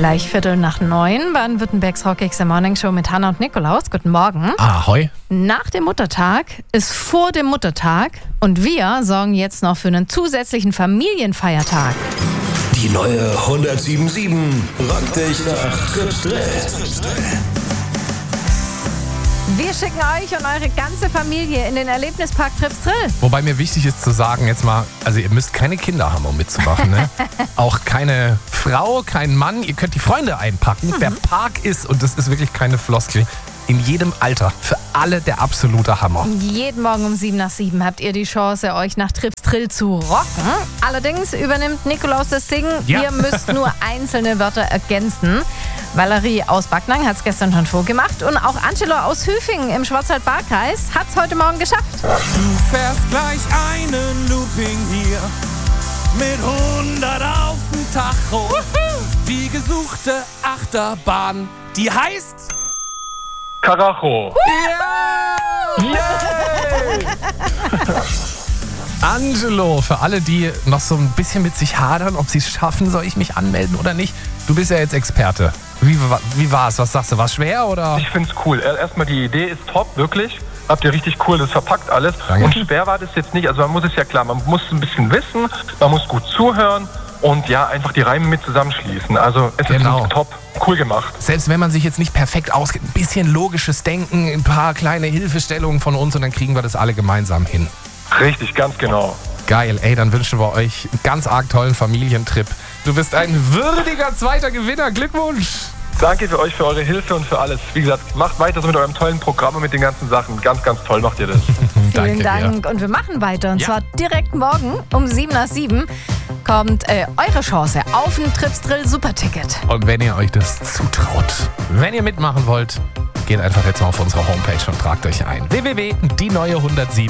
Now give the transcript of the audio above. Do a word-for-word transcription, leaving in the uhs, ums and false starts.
Gleich Viertel nach neun, Baden-Württembergs Rock X Morning Show mit Hannah und Nikolaus. Guten Morgen. Ahoi. Nach dem Muttertag ist vor dem Muttertag und wir sorgen jetzt noch für einen zusätzlichen Familienfeiertag. Die neue hundertsieben Komma sieben rockt dich nach Trips Drill. Wir schicken euch und eure ganze Familie in den Erlebnispark Trips Drill. Wobei mir wichtig ist zu sagen, jetzt mal, also ihr müsst keine Kinder haben, um mitzumachen. Ne? Auch keine Frau, kein Mann. Ihr könnt die Freunde einpacken. Mhm. Der Park ist, und das ist wirklich keine Floskel, in jedem Alter, für alle der absolute Hammer. Jeden Morgen um sieben nach sieben habt ihr die Chance, euch nach Trips Drill zu rocken. Allerdings übernimmt Nikolaus das Singen. Ja. Ihr müsst nur einzelne Wörter ergänzen. Valerie aus Backnang hat es gestern schon vorgemacht und auch Angelo aus Hüfingen im Schwarzwald-Baar-Kreis hat es heute Morgen geschafft. Du fährst gleich einen Looping hier mit hundert auf dem Tacho. Wuhu! Die gesuchte Achterbahn, die heißt Karacho. Ja! Yay! Angelo, für alle, die noch so ein bisschen mit sich hadern, ob sie es schaffen, soll ich mich anmelden oder nicht? Du bist ja jetzt Experte. Wie, wie war es? Was sagst du? War es schwer oder? Ich finde es cool. Erstmal die Idee ist top, wirklich. Habt ihr richtig cool, das verpackt alles. Danke. Und schwer war das jetzt nicht. Also man muss es ja klar, man muss ein bisschen wissen, man muss gut zuhören und ja, einfach die Reime mit zusammenschließen. Also es Genau. ist top, cool gemacht. Selbst wenn man sich jetzt nicht perfekt auskennt, ein bisschen logisches Denken, ein paar kleine Hilfestellungen von uns und dann kriegen wir das alle gemeinsam hin. Richtig, ganz genau. Geil, ey, dann wünschen wir euch einen ganz arg tollen Familientrip. Du bist ein würdiger zweiter Gewinner. Glückwunsch! Danke für euch, für eure Hilfe und für alles. Wie gesagt, macht weiter so mit eurem tollen Programm und mit den ganzen Sachen. Ganz, ganz toll macht ihr das. Vielen Danke Dank. dir. Und wir machen weiter. Und Ja. zwar direkt morgen um sieben nach sieben kommt äh, eure Chance auf ein Trips Drill Superticket. Und wenn ihr euch das zutraut, wenn ihr mitmachen wollt, geht einfach jetzt mal auf unsere Homepage und tragt euch ein. w w w punkt die neue hundertsieben